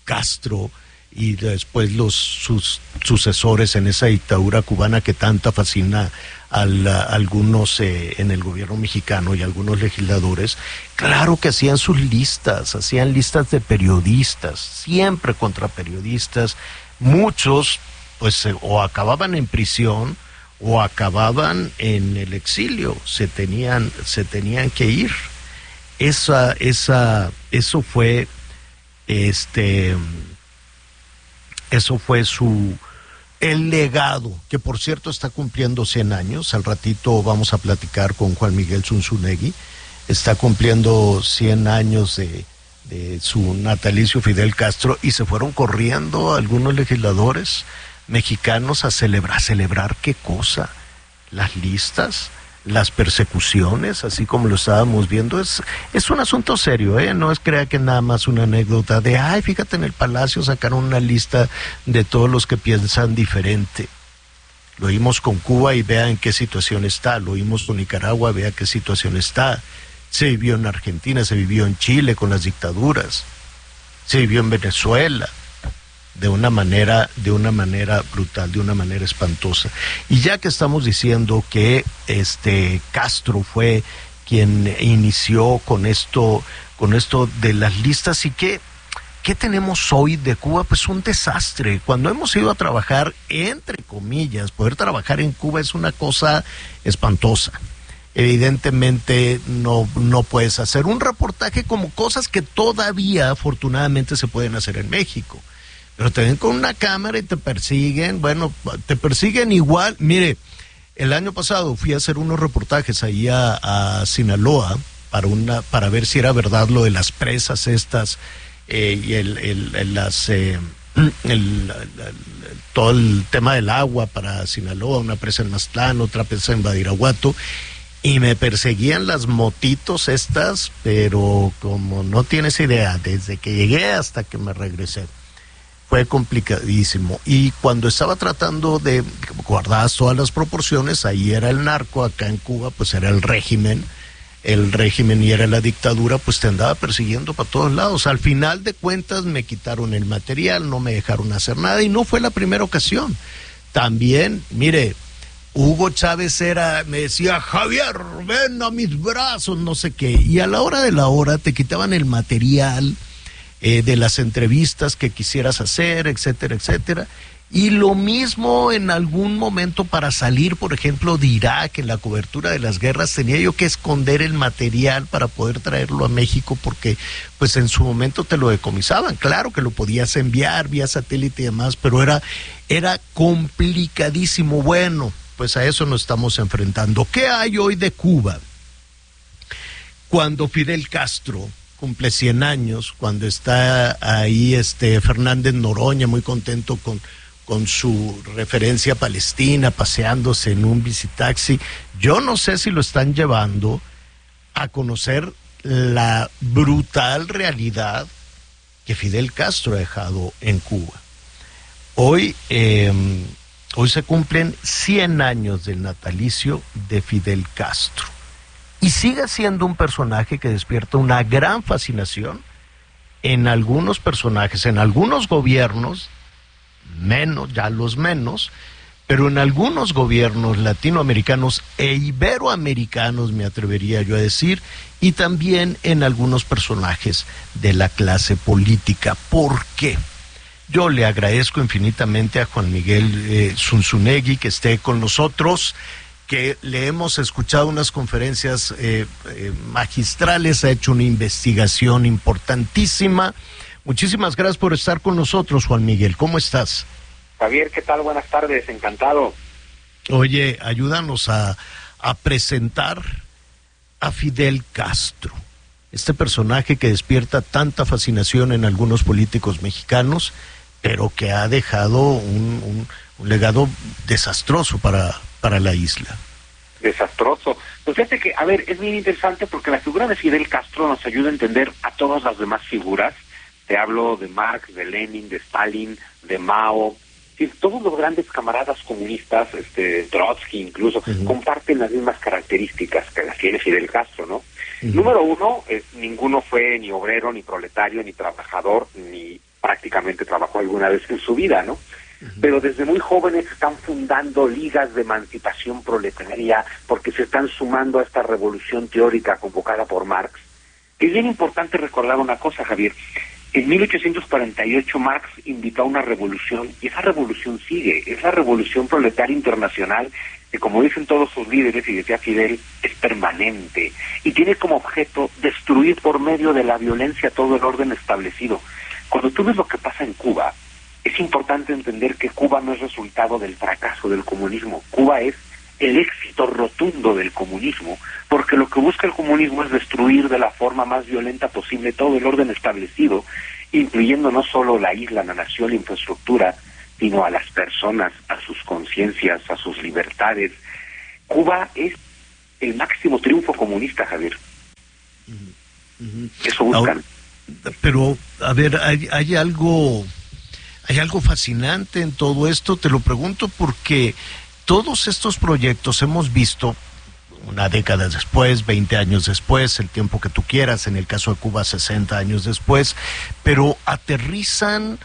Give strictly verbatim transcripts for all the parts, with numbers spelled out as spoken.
Castro y después los sus sucesores en esa dictadura cubana que tanta fascina a, la, a algunos eh, en el gobierno mexicano y a algunos legisladores, claro que hacían sus listas, hacían listas de periodistas, siempre contra periodistas, muchos pues eh, o acababan en prisión o acababan en el exilio, se tenían, se tenían que ir. Esa, esa, eso fue este eso fue su el legado, que por cierto está cumpliendo cien años. Al ratito vamos a platicar con Juan Miguel Zunzunegui. Está cumpliendo cien años de, de su natalicio Fidel Castro, y se fueron corriendo algunos legisladores mexicanos a celebrar. ¿A celebrar qué cosa? Las listas, las persecuciones, así como lo estábamos viendo. Es, es un asunto serio, ¿eh? No es crea que nada más una anécdota de, ay, fíjate, en el Palacio sacaron una lista de todos los que piensan diferente. Lo vimos con Cuba y vea en qué situación está. Lo vimos con Nicaragua, vea qué situación está. Se vivió en Argentina, se vivió en Chile con las dictaduras. Se vivió en Venezuela. de una manera, de una manera brutal, de una manera espantosa. Y ya que estamos diciendo que este Castro fue quien inició con esto, con esto de las listas, y que ¿qué tenemos hoy de Cuba? Pues un desastre. Cuando hemos ido a trabajar, entre comillas, poder trabajar en Cuba es una cosa espantosa. Evidentemente no, no puedes hacer un reportaje como cosas que todavía afortunadamente se pueden hacer en México. Pero te ven con una cámara y te persiguen, bueno, te persiguen igual. Mire, el año pasado fui a hacer unos reportajes ahí a, a Sinaloa para una para ver si era verdad lo de las presas estas eh, y el, el, el las eh, el, el, el, todo el tema del agua para Sinaloa, una presa en Maztlán, otra presa en Badiraguato, y me perseguían las motitos estas, pero como no tienes idea, desde que llegué hasta que me regresé. Fue complicadísimo. Y cuando estaba tratando de guardar todas las proporciones, ahí era el narco, acá en Cuba pues era el régimen, el régimen y era la dictadura, pues te andaba persiguiendo para todos lados. Al final de cuentas me quitaron el material, no me dejaron hacer nada, y no fue la primera ocasión. También, mire, Hugo Chávez era, me decía, Javier, ven a mis brazos, no sé qué, y a la hora de la hora te quitaban el material Eh, de las entrevistas que quisieras hacer, etcétera, etcétera. Y lo mismo en algún momento para salir, por ejemplo, de Irak, en la cobertura de las guerras, tenía yo que esconder el material para poder traerlo a México, porque pues en su momento te lo decomisaban. Claro que lo podías enviar vía satélite y demás, pero era, era complicadísimo. Bueno, pues a eso nos estamos enfrentando. ¿Qué hay hoy de Cuba? Cuando Fidel Castro cumple cien años, cuando está ahí este Fernández Noroña muy contento con, con su referencia palestina, paseándose en un visitaxi. Yo no sé si lo están llevando a conocer la brutal realidad que Fidel Castro ha dejado en Cuba. Hoy, eh, hoy se cumplen cien años del natalicio de Fidel Castro. Y sigue siendo un personaje que despierta una gran fascinación en algunos personajes, en algunos gobiernos, menos, ya los menos, pero en algunos gobiernos latinoamericanos e iberoamericanos, me atrevería yo a decir, y también en algunos personajes de la clase política. ¿Por qué? Yo le agradezco infinitamente a Juan Miguel eh, Zunzunegui que esté con nosotros, que le hemos escuchado unas conferencias eh, eh, magistrales, ha hecho una investigación importantísima. Muchísimas gracias por estar con nosotros, Juan Miguel. ¿Cómo estás? Javier, ¿qué tal? Buenas tardes, encantado. Oye, ayúdanos a, a presentar a Fidel Castro, este personaje que despierta tanta fascinación en algunos políticos mexicanos, pero que ha dejado un, un, un legado desastroso para... para la isla. Desastroso. Pues fíjate que, a ver, es bien interesante porque la figura de Fidel Castro nos ayuda a entender a todas las demás figuras. Te hablo de Marx, de Lenin, de Stalin, de Mao. Sí, todos los grandes camaradas comunistas, este Trotsky incluso, uh-huh. comparten las mismas características que las tiene Fidel Castro, ¿no? Uh-huh. Número uno, eh, ninguno fue ni obrero, ni proletario, ni trabajador, ni prácticamente trabajó alguna vez en su vida, ¿no? Uh-huh. Pero desde muy jóvenes están fundando ligas de emancipación proletaria porque se están sumando a esta revolución teórica convocada por Marx. Es bien importante recordar una cosa, Javier. En mil ochocientos cuarenta y ocho Marx invitó a una revolución, y esa revolución sigue, es la revolución proletaria internacional, que como dicen todos sus líderes, y decía Fidel, es permanente, y tiene como objeto destruir por medio de la violencia todo el orden establecido. Cuando tú ves lo que pasa en Cuba, es importante entender que Cuba no es resultado del fracaso del comunismo, Cuba es el éxito rotundo del comunismo, porque lo que busca el comunismo es destruir de la forma más violenta posible todo el orden establecido, incluyendo no solo la isla, la nación, la infraestructura, sino a las personas, a sus conciencias, a sus libertades. Cuba es el máximo triunfo comunista, Javier. Uh-huh. Uh-huh. Eso buscan. Pero, a ver, hay, hay algo, hay algo fascinante en todo esto, te lo pregunto porque todos estos proyectos hemos visto una década después, veinte años después, el tiempo que tú quieras, en el caso de Cuba sesenta años después, pero aterrizan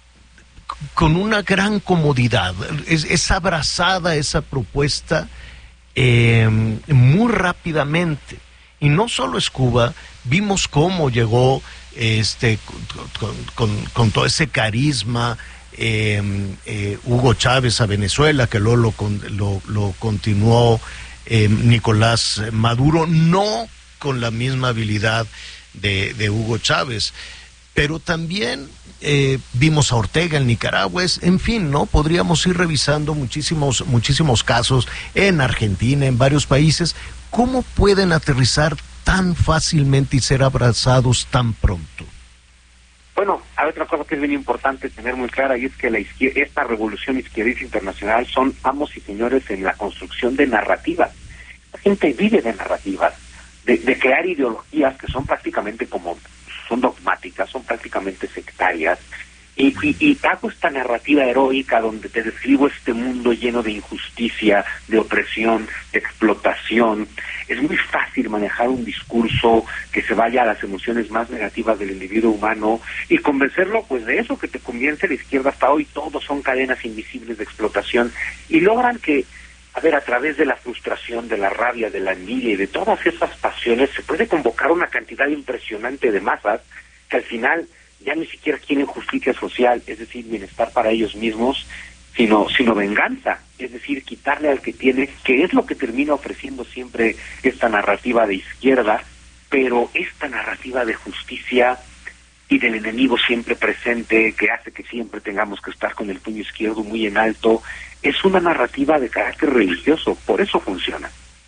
con una gran comodidad. Es, es abrazada esa propuesta eh, muy rápidamente. Y no solo es Cuba, vimos cómo llegó este con, con, con todo ese carisma Eh, eh, Hugo Chávez a Venezuela, que luego lo, lo, lo continuó eh, Nicolás Maduro, no con la misma habilidad de, de Hugo Chávez, pero también eh, vimos a Ortega en Nicaragua, es, en fin, ¿no? Podríamos ir revisando muchísimos, muchísimos casos en Argentina, en varios países. ¿Cómo pueden aterrizar tan fácilmente y ser abrazados tan pronto? Bueno, hay otra cosa que es bien importante tener muy clara, y es que la izquier- esta revolución izquierdista internacional son amos y señores en la construcción de narrativas. La gente vive de narrativas, de, de crear ideologías que son prácticamente como, son dogmáticas, son prácticamente sectarias, y, y, y hago esta narrativa heroica donde te describo este mundo lleno de injusticia, de opresión, de explotación. Es muy fácil manejar un discurso que se vaya a las emociones más negativas del individuo humano y convencerlo pues de eso que te convence la izquierda hasta hoy. Todos son cadenas invisibles de explotación, y logran que, a ver, a través de la frustración, de la rabia, de la envidia y de todas esas pasiones se puede convocar una cantidad impresionante de masas que al final ya ni siquiera quieren justicia social, es decir, bienestar para ellos mismos, sino sino venganza, es decir, quitarle al que tiene, que es lo que termina ofreciendo siempre esta narrativa de izquierda, pero esta narrativa de justicia y del enemigo siempre presente, que hace que siempre tengamos que estar con el puño izquierdo muy en alto, es una narrativa de carácter religioso, por eso funciona.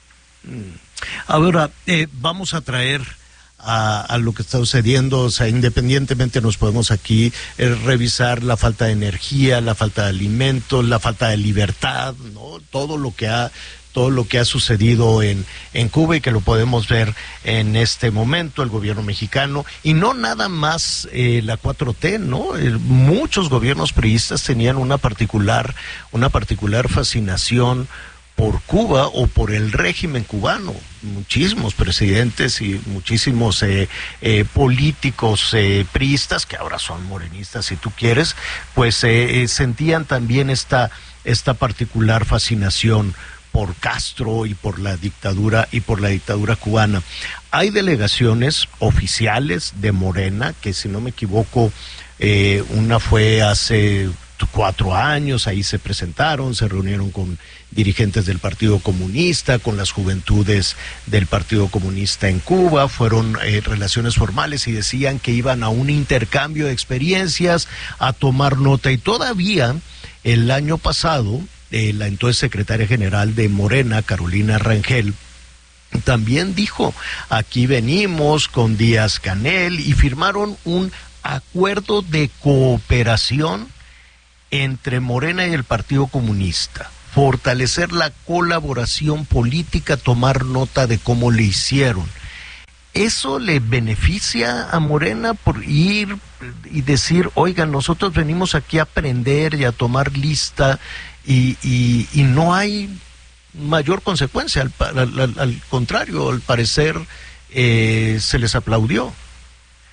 Ahora, eh, vamos a traer A, a lo que está sucediendo, o sea, independientemente nos podemos aquí eh, revisar la falta de energía, la falta de alimentos, la falta de libertad, ¿no? Todo lo que ha todo lo que ha sucedido en, en Cuba y que lo podemos ver en este momento, el gobierno mexicano, y no nada más eh, la cuatro T, ¿no? Eh, muchos gobiernos priistas tenían una particular, una particular fascinación por Cuba o por el régimen cubano. Muchísimos presidentes y muchísimos eh, eh, políticos eh, priistas, que ahora son morenistas si tú quieres, pues eh, eh, sentían también esta, esta particular fascinación por Castro y por la dictadura y por la dictadura cubana. Hay delegaciones oficiales de Morena, que si no me equivoco, eh, una fue hace cuatro años, ahí se presentaron, se reunieron con dirigentes del Partido Comunista, con las juventudes del Partido Comunista en Cuba, fueron eh, relaciones formales y decían que iban a un intercambio de experiencias, a tomar nota, y todavía el año pasado, eh, la entonces secretaria general de Morena, Carolina Rangel, también dijo, aquí venimos con Díaz Canel, y firmaron un acuerdo de cooperación entre Morena y el Partido Comunista, fortalecer la colaboración política, tomar nota de cómo le hicieron. ¿Eso le beneficia a Morena por ir y decir, oigan, nosotros venimos aquí a aprender y a tomar lista, y, y, y no hay mayor consecuencia? Al, al, al contrario, al parecer eh, se les aplaudió.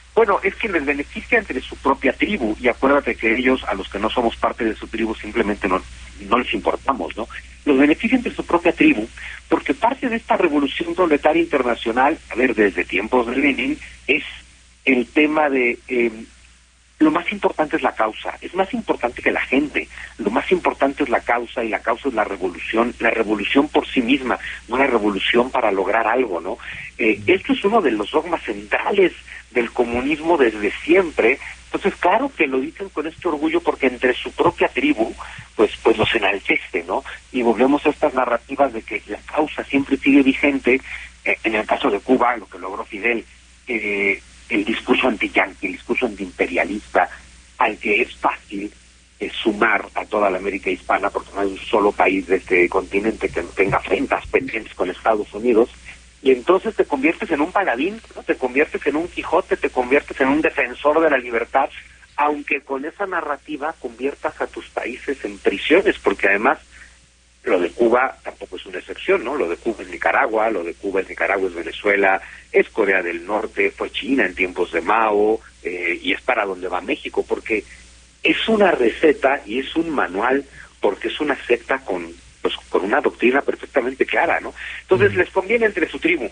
Bueno, es que les beneficia entre su propia tribu, y acuérdate que ellos, a los que no somos parte de su tribu, simplemente no, no les importamos, ¿no? Los beneficia entre su propia tribu, porque parte de esta revolución proletaria internacional, a ver, desde tiempos de Lenin, es el tema de... Eh, lo más importante es la causa, es más importante que la gente, lo más importante es la causa, y la causa es la revolución, la revolución por sí misma, no la revolución para lograr algo, ¿no? Eh, esto es uno de los dogmas centrales del comunismo desde siempre. Entonces, claro que lo dicen con este orgullo, porque entre su propia tribu, pues pues los enaltece, ¿no? Y volvemos a estas narrativas de que la causa siempre sigue vigente. Eh, en el caso de Cuba, lo que logró Fidel, eh, el discurso anti-yanqui, el discurso antiimperialista, al que es fácil eh, sumar a toda la América hispana, porque no hay un solo país de este continente que no tenga afrentas pendientes con Estados Unidos. Y entonces te conviertes en un paladín, ¿no? Te conviertes en un Quijote, te conviertes en un defensor de la libertad, aunque con esa narrativa conviertas a tus países en prisiones, porque además lo de Cuba tampoco es una excepción, ¿no? Lo de Cuba es Nicaragua, lo de Cuba es Nicaragua, es Venezuela, es Corea del Norte, fue China en tiempos de Mao, eh, y es para donde va México, porque es una receta y es un manual, porque es una secta con pues con una doctrina perfectamente clara, ¿no? Entonces mm. les conviene entre su tribu.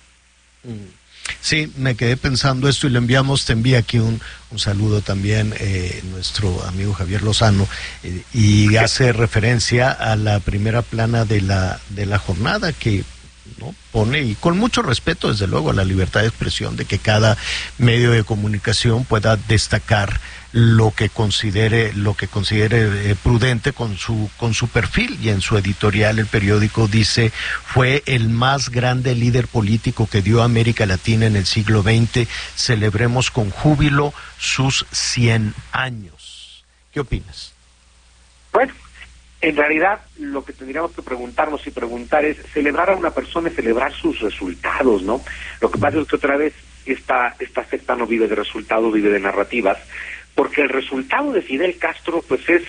Sí, me quedé pensando esto y le enviamos, te envía aquí un, un saludo también eh, nuestro amigo Javier Lozano, eh, y hace referencia a la primera plana de la de la jornada que ¿no? pone, y con mucho respeto desde luego, a la libertad de expresión, de que cada medio de comunicación pueda destacar lo que considere lo que considere eh, prudente con su con su perfil. Y en su editorial el periódico dice: fue el más grande líder político que dio a América Latina en el siglo veinte, celebremos con júbilo sus cien años. ¿Qué opinas? Bueno, en realidad lo que tendríamos que preguntarnos y preguntar es: celebrar a una persona es celebrar sus resultados, ¿no? Lo que pasa es que otra vez esta esta secta no vive de resultados, vive de narrativas, porque el resultado de Fidel Castro pues es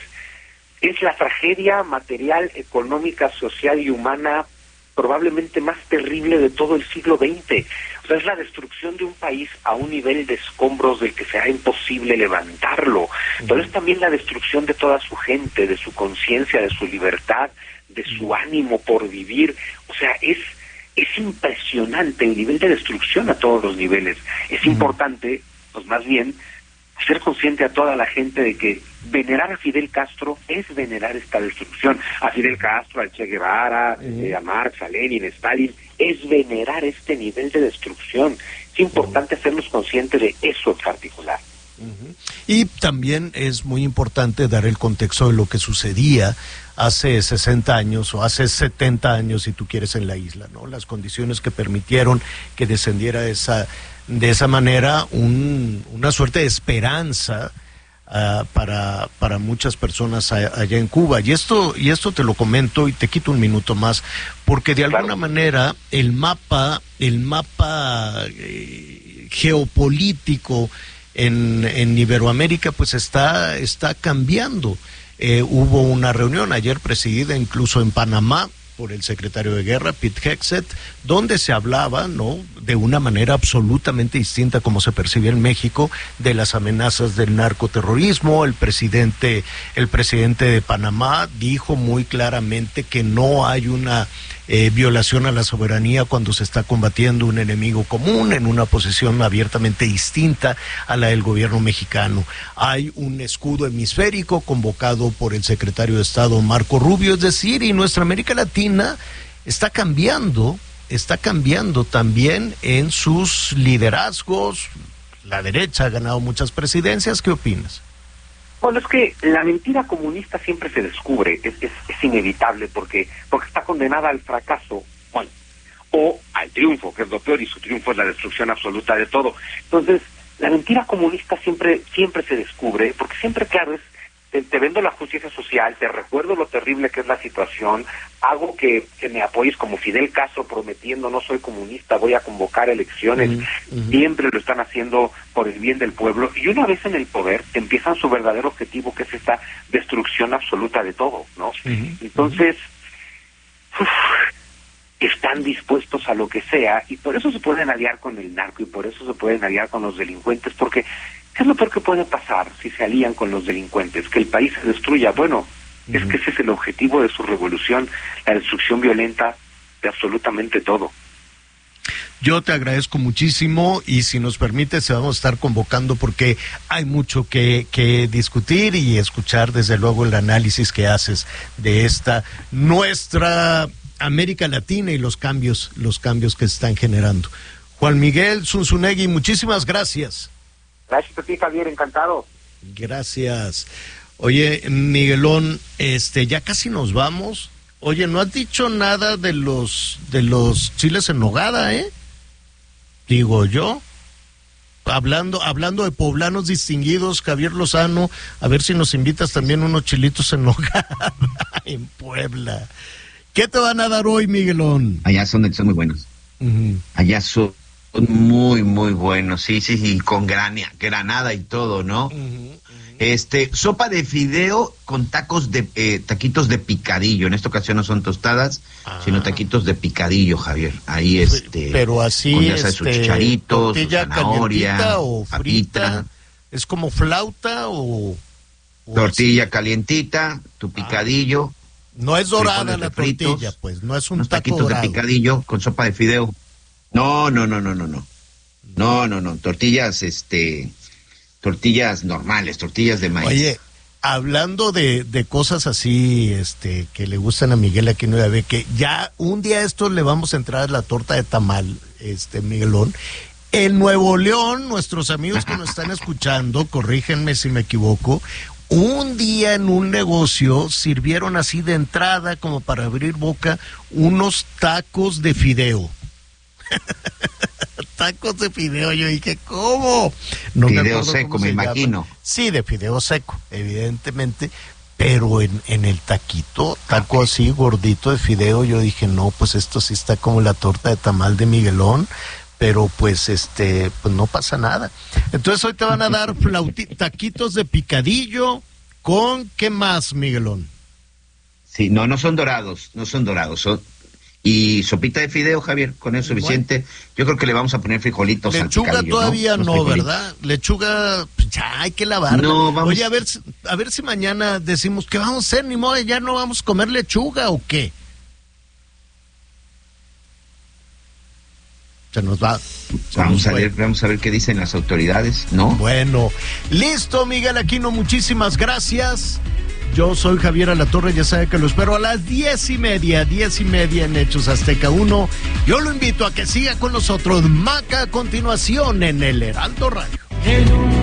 es la tragedia material, económica, social y humana probablemente más terrible de todo el siglo veinte. O sea, es la destrucción de un país a un nivel de escombros del que será imposible levantarlo. Pero es también la destrucción de toda su gente, de su conciencia, de su libertad, de su ánimo por vivir. O sea, es es impresionante el nivel de destrucción a todos los niveles. Es importante, pues más bien, ser consciente a toda la gente de que venerar a Fidel Castro es venerar esta destrucción. A Fidel Castro, a Che Guevara, uh-huh. eh, a Marx, a Lenin, a Stalin, es venerar este nivel de destrucción. Es importante uh-huh. hacernos conscientes de eso en particular. Uh-huh. Y también es muy importante dar el contexto de lo que sucedía hace sesenta años o hace setenta años, si tú quieres, en la isla, ¿no? Las condiciones que permitieron que descendiera esa de esa manera un, una suerte de esperanza uh, para para muchas personas a, allá en Cuba. Y esto y esto te lo comento y te quito un minuto más, porque de alguna claro. manera el mapa el mapa eh, geopolítico en en Iberoamérica pues está está cambiando. Eh, hubo una reunión ayer presidida incluso en Panamá por el secretario de Guerra, Pete Hegseth, donde se hablaba, ¿no?, de una manera absolutamente distinta como se percibe en México, de las amenazas del narcoterrorismo. El presidente, el presidente de Panamá dijo muy claramente que no hay una eh, violación a la soberanía cuando se está combatiendo un enemigo común, en una posición abiertamente distinta a la del gobierno mexicano. Hay un escudo hemisférico convocado por el secretario de Estado Marco Rubio, es decir, y nuestra América Latina está cambiando, está cambiando también en sus liderazgos. La derecha ha ganado muchas presidencias. ¿Qué opinas? Bueno, es que la mentira comunista siempre se descubre, es, es, es inevitable, porque porque está condenada al fracaso, bueno, o al triunfo, que es lo peor, y su triunfo es la destrucción absoluta de todo. Entonces, la mentira comunista siempre siempre se descubre, porque siempre, claro, es te, te vendo la justicia social, te recuerdo lo terrible que es la situación, hago que, que me apoyes como Fidel Castro prometiendo: no soy comunista, voy a convocar elecciones. Uh-huh. Siempre lo están haciendo por el bien del pueblo, y una vez en el poder empiezan su verdadero objetivo, que es esta destrucción absoluta de todo, ¿no? Uh-huh. Entonces, uf, están dispuestos a lo que sea, y por eso se pueden aliar con el narco, y por eso se pueden aliar con los delincuentes, porque ¿qué es lo peor que puede pasar si se alían con los delincuentes? Que el país se destruya. Bueno, uh-huh. es que ese es el objetivo de su revolución, la destrucción violenta de absolutamente todo. Yo te agradezco muchísimo, y si nos permites, te vamos a estar convocando porque hay mucho que, que discutir y escuchar, desde luego, el análisis que haces de esta nuestra América Latina y los cambios, los cambios que se están generando. Juan Miguel Zunzunegui, muchísimas gracias. Gracias a ti, Javier, encantado. Gracias. Oye, Miguelón, este, ya casi nos vamos. Oye, no has dicho nada de los de los chiles en nogada, ¿eh? Digo yo. Hablando hablando de poblanos distinguidos, Javier Lozano, a ver si nos invitas también unos chilitos en nogada en Puebla. ¿Qué te van a dar hoy, Miguelón? Allá son, son muy buenos. Uh-huh. Allá son muy, muy buenos, sí, sí, sí, con grana, granada y todo, ¿no? Uh-huh, uh-huh. Este, sopa de fideo con tacos de, eh, taquitos de picadillo. En esta ocasión no son tostadas, ah. sino taquitos de picadillo, Javier. Ahí, este, pero así, con ya sabes, este, sus chicharitos, su zanahoria, o frita, papita. ¿Es como flauta o...? o tortilla así? Calientita, tu picadillo. Ah. No es dorada la fritos, tortilla, pues, no es un unos taco taquitos dorado. De picadillo con sopa de fideo. No, no, no, no, no, no. No, no, no, tortillas, este... tortillas normales, tortillas de maíz. Oye, hablando de, de cosas así, este, que le gustan a Miguel aquí no ve que ya un día esto le vamos a entrar a la torta de tamal, este, Miguelón. En Nuevo León, nuestros amigos que nos están escuchando, corrígenme si me equivoco, un día en un negocio sirvieron así de entrada, como para abrir boca, unos tacos de fideo. Tacos de fideo, yo dije, ¿cómo? No fideo seco, me imagino. Sí, de fideo seco, evidentemente, pero en, en el taquito, taco okay. así gordito de fideo, yo dije, no, pues esto sí está como la torta de tamal de Miguelón, pero pues este, pues no pasa nada. Entonces hoy te van a dar flauti- taquitos de picadillo con, ¿qué más, Miguelón? Sí, no, no son dorados, no son dorados, son... Y sopita de fideo, Javier, con eso suficiente. Bueno. Yo creo que le vamos a poner frijolitos. Lechuga al todavía no, no ¿verdad? Lechuga, pues ya hay que lavarla. No, vamos... Oye, a ver, a ver si mañana decimos que vamos a hacer, ni modo, ya no vamos a comer lechuga o qué. Se nos va. Se vamos nos a ver, vamos a ver qué dicen las autoridades, ¿no? Bueno, listo, Miguel Aquino, muchísimas gracias. Yo soy Javier Alatorre, ya sabe que lo espero a las diez y media, diez y media en Hechos Azteca uno. Yo lo invito a que siga con nosotros. Maca a continuación en el Heraldo Radio.